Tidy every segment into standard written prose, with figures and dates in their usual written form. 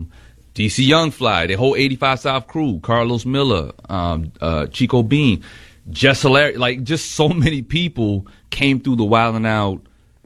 DC Young Fly, the whole 85 South crew, Carlos Miller, Chico Bean, Jess Hilarious, like just so many people came through the Wild 'N Out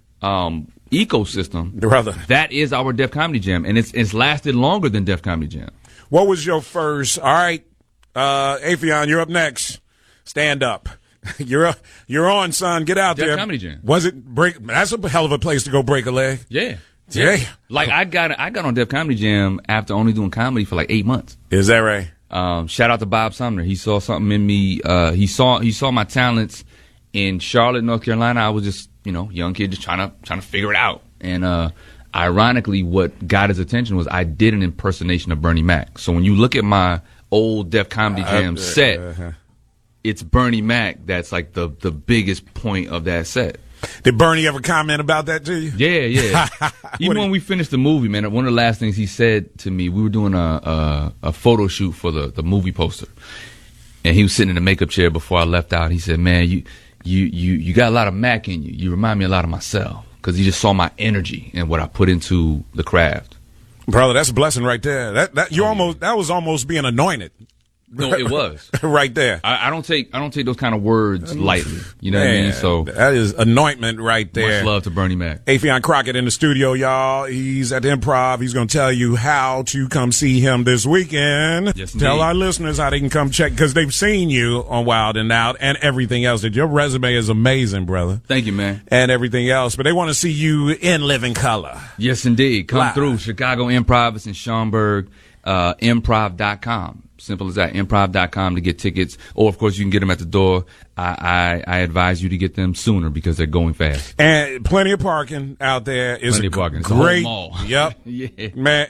ecosystem. Brother. That is our Def Comedy Jam, and it's lasted longer than Def Comedy Jam. What was your first? All right, Affion, you're up next. Stand up. You're on, son. Get out there. Def Comedy Jam. Was it break? That's a hell of a place to go break a leg. Yeah. Yeah. Like I got on Def Comedy Jam after only doing comedy for like 8 months. Is that right? Shout out to Bob Sumner. He saw something in me. He saw my talents in Charlotte, North Carolina. I was just, young kid just trying to figure it out. And ironically, what got his attention was I did an impersonation of Bernie Mac. So when you look at my old Def Comedy Jam set, it's Bernie Mac that's like the biggest point of that set. Did Bernie ever comment about that to you? Yeah. Even when we finished the movie, man, one of the last things he said to me, we were doing a photo shoot for the movie poster, and he was sitting in the makeup chair before I left out. He said, "Man, you got a lot of Mac in you. You remind me a lot of myself," because he just saw my energy and what I put into the craft. Brother, that's a blessing right there. That was almost being anointed. No, it was right there. I don't take those kind of words lightly. You know what I mean? So that is anointment right there. Much love to Bernie Mac. Affion Crockett in the studio, y'all. He's at the Improv. He's going to tell you how to come see him this weekend. Yes, tell our listeners how they can come check, because they've seen you on Wild 'N Out and everything else. Your resume is amazing, brother. Thank you, man. And everything else, but they want to see you in living color. Yes, indeed. Come through Chicago Improv. It's in Schaumburg. Improv.com. Simple as that. Improv.com to get tickets, or of course you can get them at the door. I advise you to get them sooner because they're going fast. And plenty of parking out there. Plenty of parking. It's great a whole mall. Yep. Yeah. Man,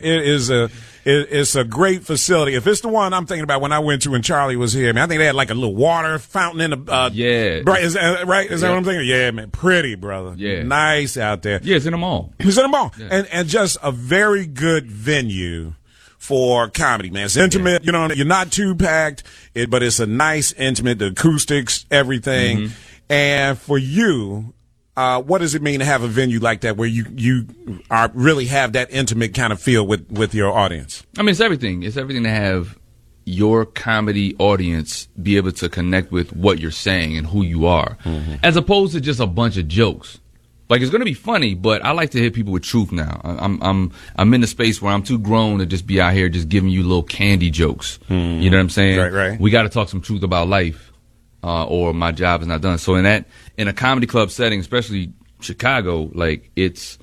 it's a great facility. If it's the one I'm thinking about when I went to when Charlie was here, man, I think they had like a little water fountain in the yeah. Right, is that right? Is that what I'm thinking? Yeah, man. Pretty, brother. Yeah. Nice out there. Yeah, it's in the mall. It's in the mall. Yeah. And just a very good venue for comedy, man. It's intimate, you're not too packed, but it's a nice, intimate, the acoustics, everything. Mm-hmm. And for you, what does it mean to have a venue like that where you are really have that intimate kind of feel with your audience? I mean, it's everything. It's everything to have your comedy audience be able to connect with what you're saying and who you are, as opposed to just a bunch of jokes. Like, it's gonna be funny, but I like to hit people with truth now. I'm in the space where I'm too grown to just be out here just giving you little candy jokes. You know what I'm saying? Right. We got to talk some truth about life, or my job is not done. So in a comedy club setting, especially Chicago, like it's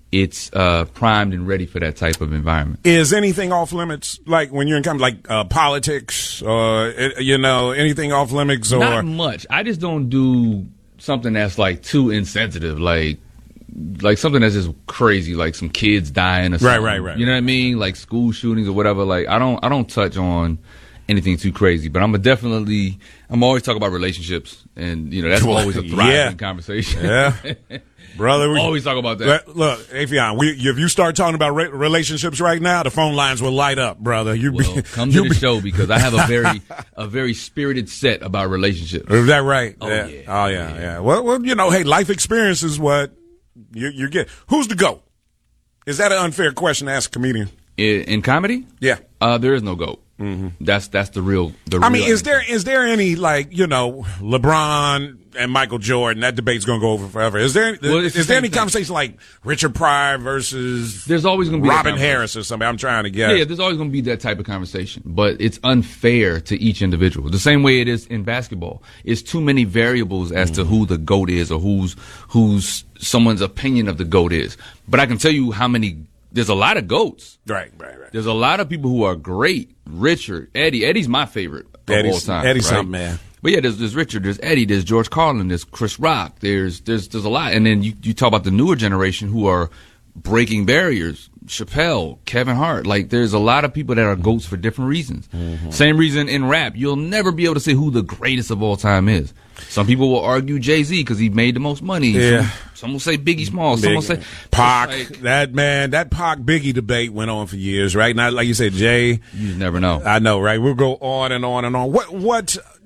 primed and ready for that type of environment. Is anything off limits? Like when you're in comedy, like politics, or anything off limits? Or not much. I just don't do something that's like too insensitive, like something that's just crazy, like some kids dying or something. Right. You know what I mean? Like school shootings or whatever. Like I don't touch on anything too crazy, but I'm always talking about relationships, and that's always a thriving conversation. Yeah. Brother, we always talk about that. Look, Affion, if you start talking about relationships right now, the phone lines will light up, brother. Come to the show, because I have a very spirited set about relationships. Is that right? Oh, yeah. yeah. Oh, yeah. Well, hey, life experience is what you get. Who's the GOAT? Is that an unfair question to ask a comedian? In comedy? Yeah. There is no GOAT. Mm-hmm. That's the real. I mean, is there any, like, LeBron and Michael Jordan? That debate's going to go over forever. Is there any conversation like Richard Pryor versus there's always going to be Robin Harris or something? I'm trying to get. Yeah, there's always going to be that type of conversation, but it's unfair to each individual. The same way it is in basketball. It's too many variables as to who the GOAT is, or who's someone's opinion of the GOAT is. But I can tell you there's a lot of GOATs. Right. There's a lot of people who are great. Richard, Eddie. Eddie's my favorite of all time. Eddie's right? something, man. But yeah, there's Richard, there's Eddie, there's George Carlin, there's Chris Rock, there's a lot. And then you talk about the newer generation who are breaking barriers. Chappelle, Kevin Hart. Like, there's a lot of people that are GOATs for different reasons. Mm-hmm. Same reason in rap. You'll never be able to say who the greatest of all time is. Some people will argue Jay-Z because he made the most money. Yeah. Some will say Biggie Smalls. Some will say Pac. That Pac Biggie debate went on for years, right? Not like you said, Jay. You just never know. I know, right? We'll go on and on and on. What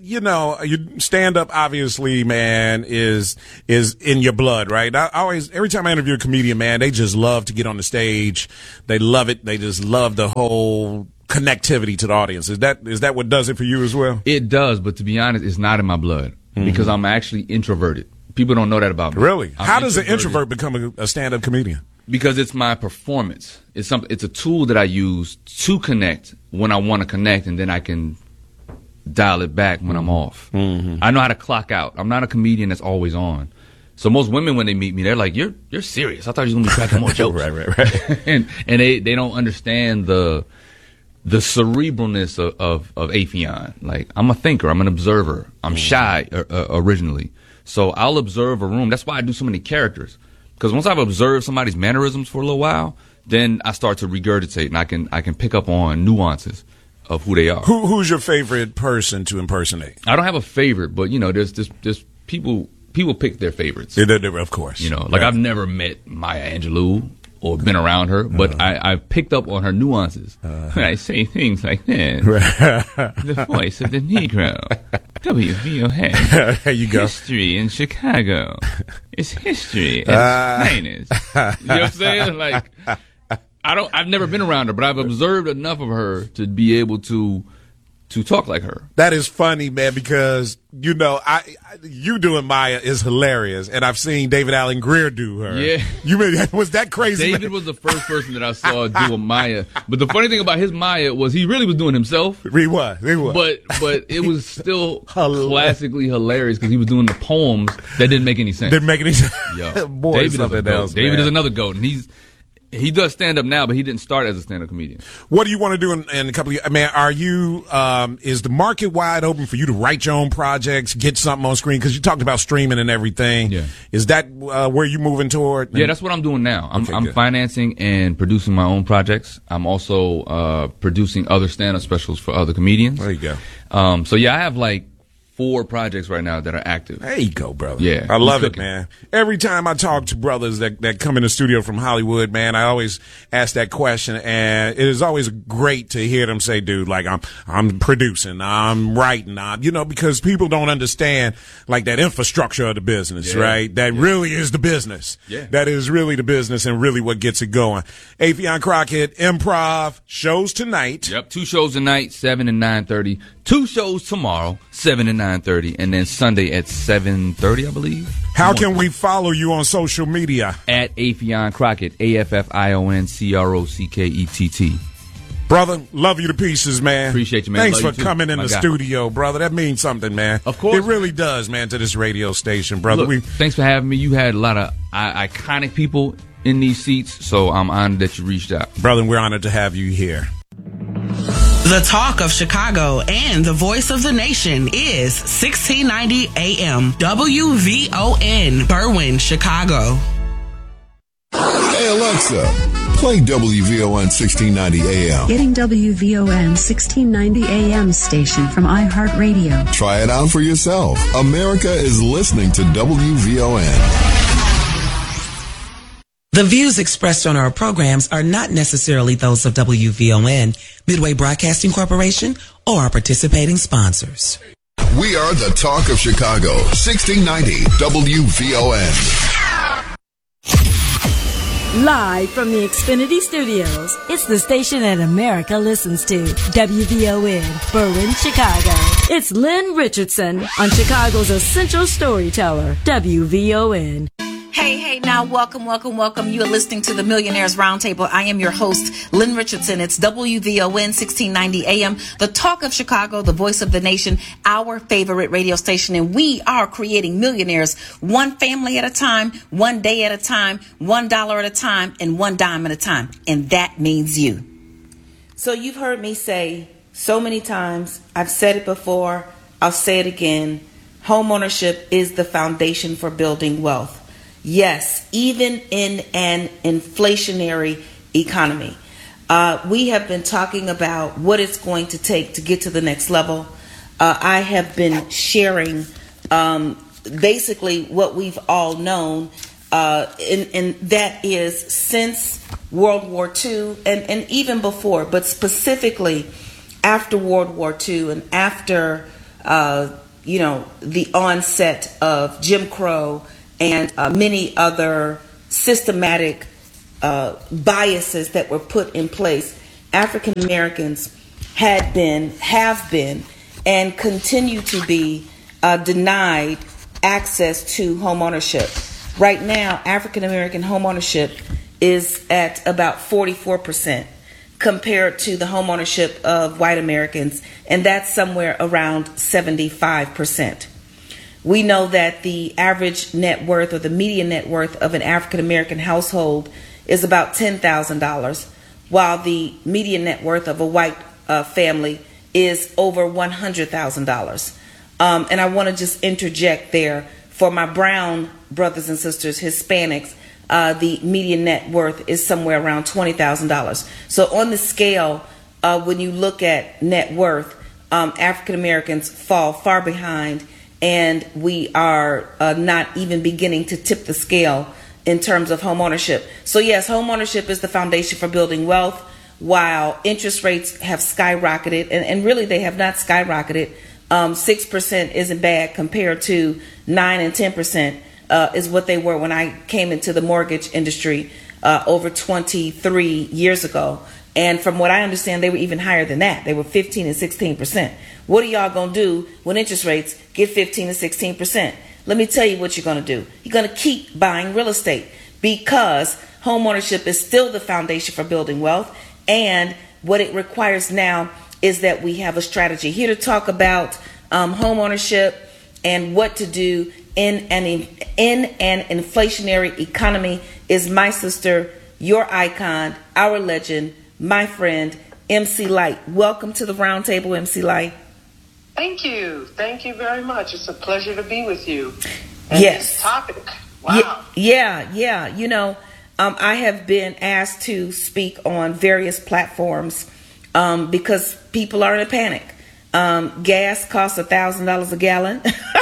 you know, you stand up, obviously, man, is in your blood, right? I always, every time I interview a comedian, man, they just love to get on the stage. They love it. They just love the whole connectivity to the audience. Is that what does it for you as well? It does, but to be honest, it's not in my blood because I'm actually introverted. People don't know that about me. Really? How does an introvert become a stand-up comedian? Because it's my performance. It's a tool that I use to connect when I want to connect, and then I can dial it back when I'm off. I know how to clock out. I'm not a comedian that's always on. So most women, when they meet me, they're like, "You're serious? I thought you were gonna be cracking more jokes." right. and they don't understand the cerebralness of Affion. Like, I'm a thinker. I'm an observer. I'm shy originally, so I'll observe a room. That's why I do so many characters. Because once I've observed somebody's mannerisms for a little while, then I start to regurgitate, and I can pick up on nuances of who they are. Who's your favorite person to impersonate? I don't have a favorite, but you know, there's people pick their favorites. Yeah, of course. You know, like I've never met Maya Angelou or been around her, but I've picked up on her nuances. When I say things like this, the voice of the Negro, WVON. There you go. History in Chicago. It's history at its finest. You know what I'm saying? Like, I've never been around her, but I've observed enough of her to be able to talk like her. That is funny, man, because you know, you doing Maya is hilarious, and I've seen David Alan Grier do her. Yeah, was that crazy? David was the first person that I saw do a Maya. But the funny thing about his Maya was he really was doing himself. He was. But it was still classically hilarious because he was doing the poems that didn't make any sense. Didn't make any sense. Yo, Boy, David something else. David is another goat, and he does stand up now, but he didn't start as a stand up comedian. What do you want to do in a couple of years? I mean, are you, is the market wide open for you to write your own projects, get something on screen? Because you talked about streaming and everything. Yeah. Is that where you're moving toward? Yeah, that's what I'm doing now. I'm financing and producing my own projects. I'm also producing other stand up specials for other comedians. There you go. So yeah, I have like 4 projects right now that are active. There you go, brother. Yeah. I love it, man. Every time I talk to brothers that come in the studio from Hollywood, man, I always ask that question, and it is always great to hear them say, dude, like, I'm producing, I'm writing, you know, because people don't understand, like, that infrastructure of the business, right? That really is the business. Yeah. That is really the business and really what gets it going. Affion Crockett, Improv, shows tonight. Yep, 2 shows tonight, 7 and 9:30. 2 shows tomorrow, 7 and 9:30, and then Sunday at 7:30, I believe. How can we follow you on social media? At Affion Crockett, AFFION CROCKETT. Brother, love you to pieces, man. Appreciate you, man. Thanks for coming in the studio, brother. That means something, man. Of course. It really does, man, to this radio station, brother. Look, thanks for having me. You had a lot of iconic people in these seats, so I'm honored that you reached out. Brother, we're honored to have you here. The talk of Chicago and the voice of the nation is 1690 AM WVON, Berwyn, Chicago. Hey Alexa, play WVON 1690 AM. Getting WVON 1690 AM station from iHeartRadio. Try it out for yourself. America is listening to WVON. The views expressed on our programs are not necessarily those of WVON, Midway Broadcasting Corporation, or our participating sponsors. We are the talk of Chicago, 1690 WVON. Live from the Xfinity Studios, it's the station that America listens to, WVON, Berwyn, Chicago. It's Lynn Richardson on Chicago's essential storyteller, WVON. Hey, now welcome. You are listening to the Millionaires Roundtable. I am your host, Lynn Richardson. It's WVON 1690 AM, the talk of Chicago, the voice of the nation, our favorite radio station. And we are creating millionaires one family at a time, one day at a time, $1 at a time, and one dime at a time. And that means you. So you've heard me say so many times, I've said it before, I'll say it again, homeownership is the foundation for building wealth. Yes, even in an inflationary economy. We have been talking about what it's going to take to get to the next level. I have been sharing basically what we've all known, and that is since World War II and even before, but specifically after World War II and after the onset of Jim Crow and many other systematic biases that were put in place, African Americans have been, and continue to be denied access to home ownership. Right now, African American home ownership is at about 44% compared to the home ownership of white Americans, and that's somewhere around 75%. We know that the average net worth or the median net worth of an African American household is about $10,000, while the median net worth of a white family is over $100,000. And I want to just interject there, for my brown brothers and sisters, Hispanics, the median net worth is somewhere around $20,000. So on the scale, when you look at net worth, African Americans fall far behind, and we are not even beginning to tip the scale in terms of home ownership. So yes, home ownership is the foundation for building wealth. While interest rates have skyrocketed, and really they have not skyrocketed, 6% isn't bad compared to 9 and 10% is what they were when I came into the mortgage industry over 23 years ago. And from what I understand, they were even higher than that. They were 15 and 16%. What are y'all going to do when interest rates get 15 and 16%? Let me tell you what you're going to do. You're going to keep buying real estate, because home ownership is still the foundation for building wealth. And what it requires now is that we have a strategy. Here to talk about home ownership and what to do in an inflationary economy is my sister, your icon, our legend, my friend, MC Light. Welcome to the round table, MC Light. Thank you. Thank you very much. It's a pleasure to be with you. And yes. This topic. Wow. Yeah. You know, I have been asked to speak on various platforms because people are in a panic. Gas costs $1,000 a gallon.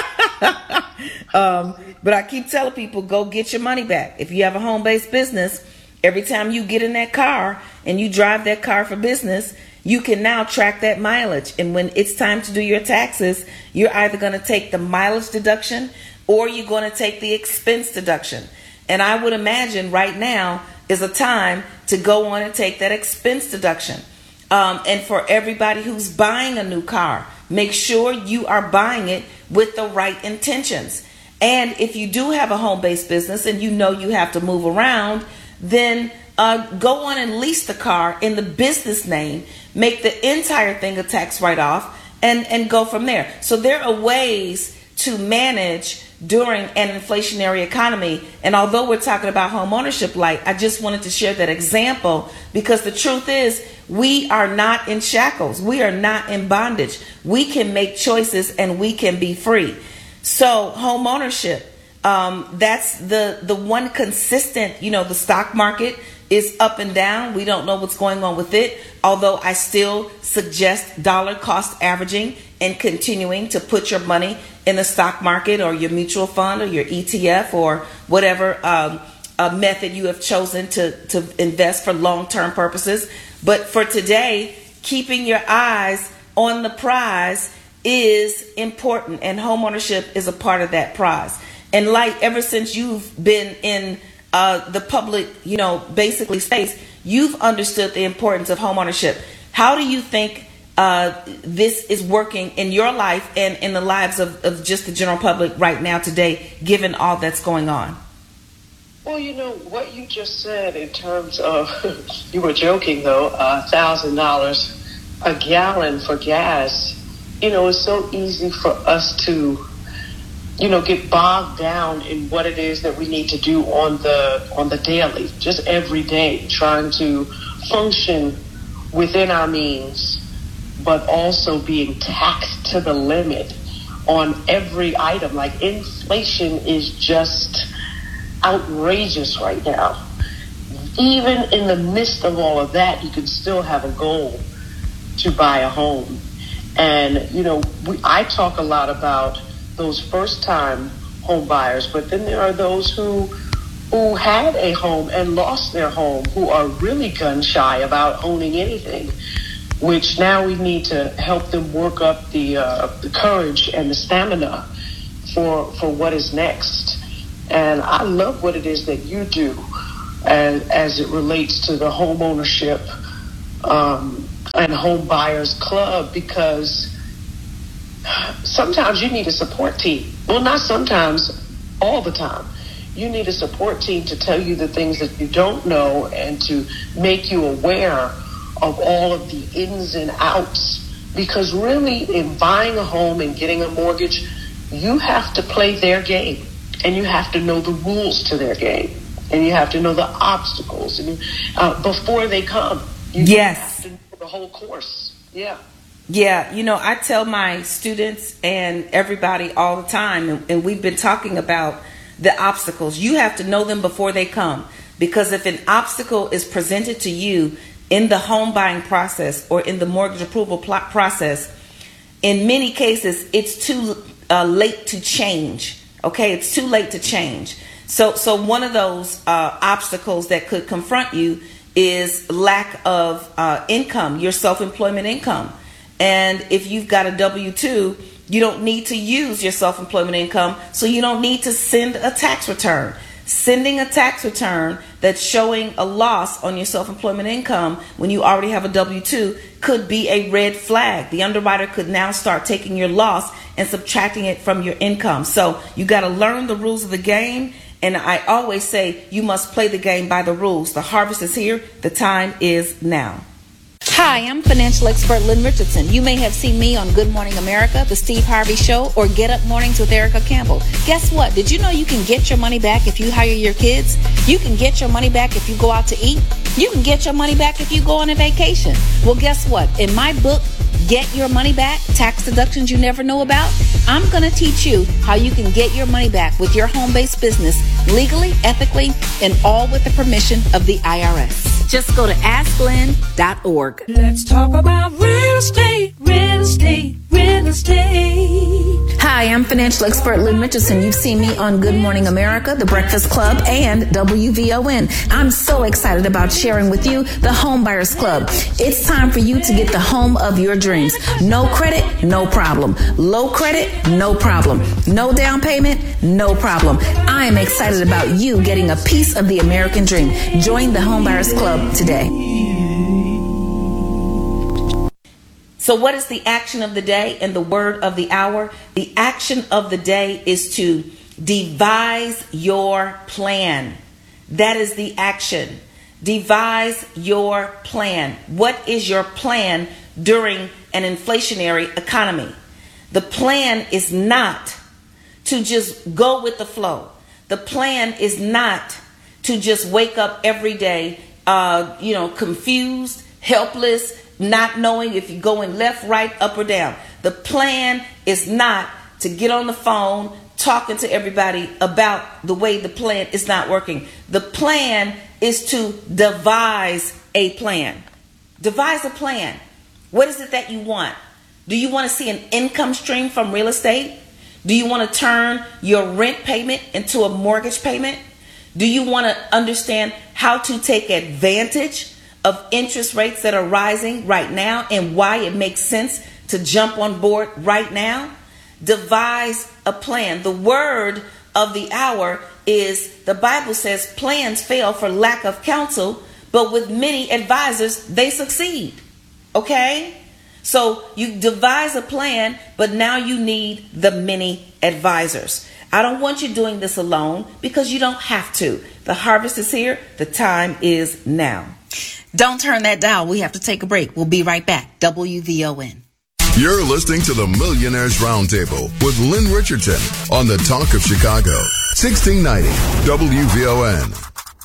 But I keep telling people, go get your money back. If you have a home-based business, every time you get in that car and you drive that car for business, you can now track that mileage. And when it's time to do your taxes, you're either going to take the mileage deduction or you're going to take the expense deduction. And I would imagine right now is a time to go on and take that expense deduction. And for everybody who's buying a new car, make sure you are buying it with the right intentions. And if you do have a home-based business and you know you have to move around, then go on and lease the car in the business name, make the entire thing a tax write-off, and go from there. So there are ways to manage during an inflationary economy. And although we're talking about home ownership, I just wanted to share that example, because the truth is we are not in shackles. We are not in bondage. We can make choices and we can be free. So home ownership, that's the one consistent, the stock market is up and down. We don't know what's going on with it, although I still suggest dollar cost averaging and continuing to put your money in the stock market or your mutual fund or your ETF or whatever method you have chosen to invest for long-term purposes. But for today, keeping your eyes on the prize is important, and homeownership is a part of that prize. And ever since you've been in the public, basically space, you've understood the importance of homeownership. How do you think this is working in your life and in the lives of just the general public right now today, given all that's going on? Well, what you just said in terms of, you were joking though, $1,000 a gallon for gas, it's so easy for us to, get bogged down in what it is that we need to do on the daily, just every day, trying to function within our means, but also being taxed to the limit on every item. Like, inflation is just outrageous right now. Even in the midst of all of that, you can still have a goal to buy a home. And, I talk a lot about those first-time home buyers, but then there are those who had a home and lost their home, who are really gun-shy about owning anything. which now we need to help them work up the courage and the stamina for what is next. And I love what it is that you do as it relates to the home ownership and home buyers club, because sometimes you need a support team. Well, not sometimes, all the time. You need a support team to tell you the things that you don't know and to make you aware of all of the ins and outs. Because really, in buying a home and getting a mortgage, you have to play their game, and you have to know the rules to their game, and you have to know the obstacles and before they come. You have to know the whole course. Yeah. Yeah, you know, I tell my students and everybody all the time, and we've been talking about the obstacles. You have to know them before they come, because if an obstacle is presented to you in the home buying process or in the mortgage approval process, in many cases, it's too late to change. Okay, it's too late to change. So one of those obstacles that could confront you is lack of income, your self-employment income. And if you've got a W-2, you don't need to use your self-employment income, so you don't need to send a tax return. Sending a tax return that's showing a loss on your self-employment income when you already have a W-2 could be a red flag. The underwriter could now start taking your loss and subtracting it from your income. So you got to learn the rules of the game. And I always say you must play the game by the rules. The harvest is here. The time is now. Hi, I'm financial expert Lynn Richardson. You may have seen me on Good Morning America, The Steve Harvey Show, or Get Up Mornings with Erica Campbell. Guess what? Did you know you can get your money back if you hire your kids? You can get your money back if you go out to eat. You can get your money back if you go on a vacation. Well, guess what? In my book, Get Your Money Back, Tax Deductions You Never Know About, I'm going to teach you how you can get your money back with your home-based business legally, ethically, and all with the permission of the IRS. Just go to AskLynn.org. Let's talk about real estate, real estate, real estate. Hi, I'm financial expert Lynn Richardson. You've seen me on Good Morning America, The Breakfast Club, and WVON. I'm so excited about sharing with you the Home Buyers Club. It's time for you to get the home of your dreams. No credit, no problem. Low credit, no problem. No down payment, no problem. I am excited about you getting a piece of the American dream. Join the Home Buyers Club today. So what is the action of the day and the word of the hour? The action of the day is to devise your plan. That is the action. Devise your plan. What is your plan during an inflationary economy? The plan is not to just go with the flow. The plan is not to just wake up every day, confused, helpless, not knowing if you're going left, right, up, or down. The plan is not to get on the phone talking to everybody about the way the plan is not working. The plan is to devise a plan. Devise a plan. What is it that you want? Do you want to see an income stream from real estate? Do you want to turn your rent payment into a mortgage payment? Do you want to understand how to take advantage of interest rates that are rising right now and why it makes sense to jump on board right now? Devise a plan. The word of the hour is, the Bible says, plans fail for lack of counsel, but with many advisors, they succeed. Okay? So you devise a plan, but now you need the many advisors. I don't want you doing this alone because you don't have to. The harvest is here. The time is now. Don't turn that dial. We have to take a break. We'll be right back. WVON. You're listening to the Millionaires Roundtable with Lynn Richardson on the Talk of Chicago, 1690 WVON.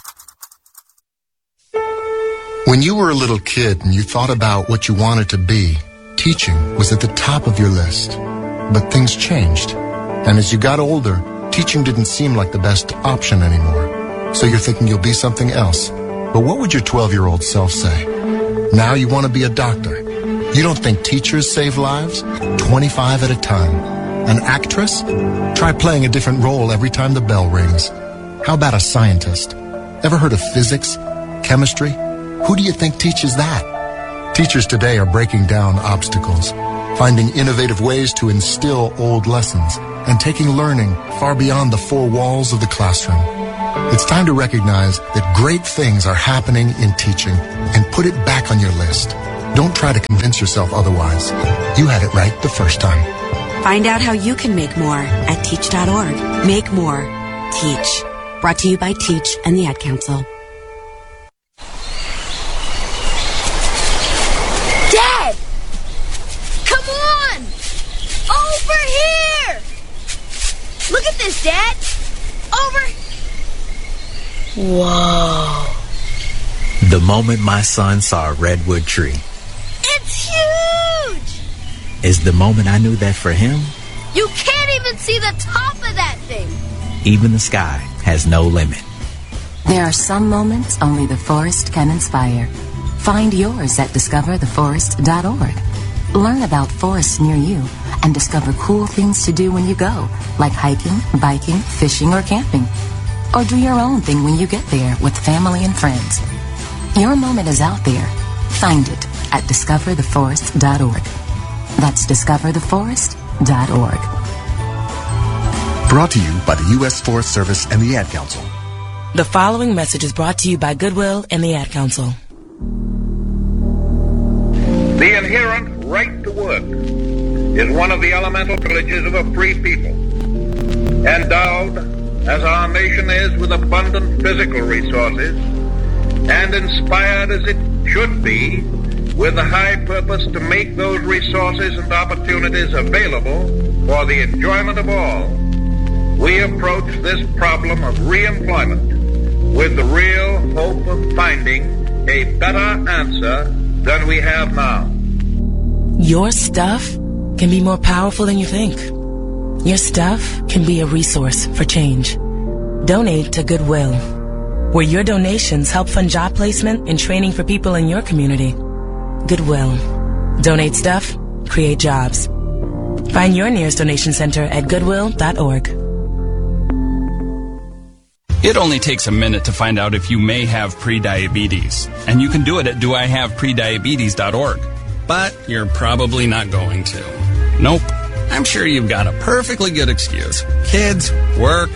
When you were a little kid and you thought about what you wanted to be, teaching was at the top of your list. But things changed. And as you got older, teaching didn't seem like the best option anymore. So you're thinking you'll be something else. But what would your 12-year-old self say? Now you want to be a doctor. You don't think teachers save lives? 25 at a time. An actress? Try playing a different role every time the bell rings. How about a scientist? Ever heard of physics? Chemistry? Who do you think teaches that? Teachers today are breaking down obstacles, finding innovative ways to instill old lessons, and taking learning far beyond the four walls of the classroom. It's time to recognize that great things are happening in teaching and put it back on your list. Don't try to convince yourself otherwise. You had it right the first time. Find out how you can make more at teach.org. Make more. Teach. Brought to you by Teach and the Ad Council. Dad! Come on! Over here! Look at this, Dad! Over... Whoa. The moment my son saw a redwood tree. It's huge! Is the moment I knew that for him, You can't even see the top of that thing! even the sky has no limit. There are some moments only the forest can inspire. Find yours at discovertheforest.org. Learn about forests near you and discover cool things to do when you go, like hiking, biking, fishing, or camping. Or do your own thing when you get there with family and friends. Your moment is out there. Find it at discovertheforest.org. That's discovertheforest.org. Brought to you by the U.S. Forest Service and the Ad Council. The following message is brought to you by Goodwill and the Ad Council. The inherent right to work is one of the elemental privileges of a free people. Endowed, as our nation is, with abundant physical resources, and inspired as it should be with the high purpose to make those resources and opportunities available for the enjoyment of all, we approach this problem of reemployment with the real hope of finding a better answer than we have now. Your stuff can be more powerful than you think. Your stuff can be a resource for change. Donate to Goodwill, where your donations help fund job placement and training for people in your community. Goodwill. Donate stuff, create jobs. Find your nearest donation center at goodwill.org. It only takes a minute to find out if you may have prediabetes, and you can do it at doihaveprediabetes.org. But you're probably not going to. Nope. I'm sure you've got a perfectly good excuse. Kids, work.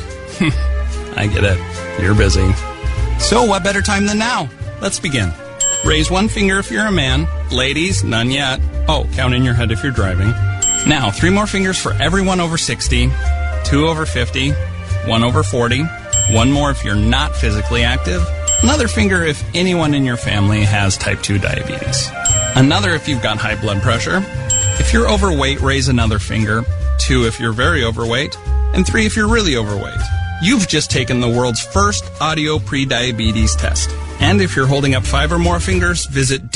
I get it. You're busy. So what better time than now? Let's begin. Raise one finger if you're a man. Ladies, none yet. Oh, count in your head if you're driving. Now, 3 more fingers for everyone over 60, 2 over 50, 1 over 40, 1 more if you're not physically active, another finger if anyone in your family has type 2 diabetes, another if you've got high blood pressure. If you're overweight, raise another finger, 2 if you're very overweight, and 3 if you're really overweight. You've just taken the world's first audio prediabetes test. And if you're holding up 5 or more fingers, visit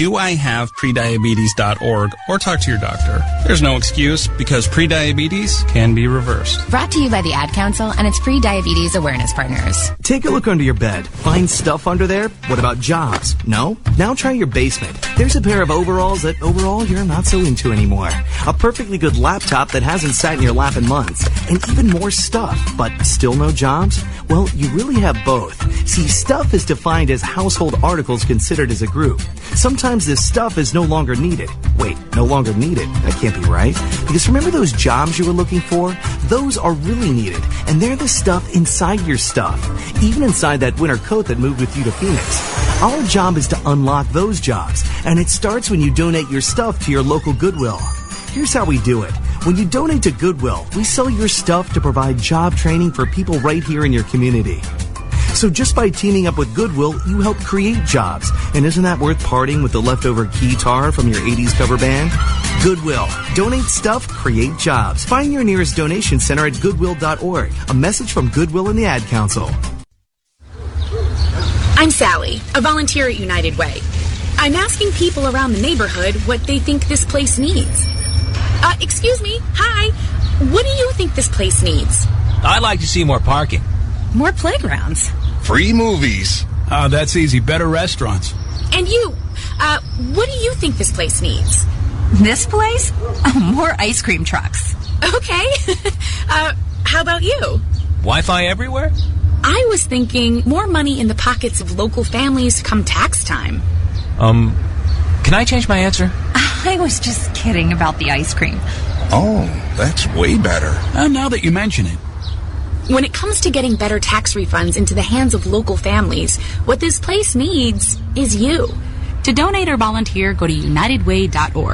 doihaveprediabetes.org or talk to your doctor. There's no excuse because prediabetes can be reversed. Brought to you by the Ad Council and its pre-diabetes awareness partners. Take a look under your bed. Find stuff under there? What about jobs? No? Now try your basement. There's a pair of overalls that overall you're not so into anymore. A perfectly good laptop that hasn't sat in your lap in months. And even more stuff, but still no jobs? Well, you really have both. See, stuff is defined as household articles considered as a group. Sometimes this stuff is no longer needed. Wait, no longer needed? That can't be right. Because remember those jobs you were looking for? Those are really needed. And they're the stuff inside your stuff. Even inside that winter coat that moved with you to Phoenix. Our job is to unlock those jobs. And it starts when you donate your stuff to your local Goodwill. Here's how we do it. When you donate to Goodwill, we sell your stuff to provide job training for people right here in your community. So just by teaming up with Goodwill, you help create jobs. And isn't that worth parting with the leftover guitar from your 80s cover band? Goodwill. Donate stuff, create jobs. Find your nearest donation center at goodwill.org. A message from Goodwill and the Ad Council. I'm Sally, a volunteer at United Way. I'm asking people around the neighborhood what they think this place needs. Excuse me, hi. What do you think this place needs? I'd like to see more parking. More playgrounds. Free movies. That's easy. Better restaurants. And you, what do you think this place needs? This place? Oh, more ice cream trucks. Okay. How about you? Wi-Fi everywhere? I was thinking more money in the pockets of local families come tax time. Can I change my answer? I was just kidding about the ice cream. Oh, that's way better. Now that you mention it. When it comes to getting better tax refunds into the hands of local families, what this place needs is you. To donate or volunteer, go to unitedway.org.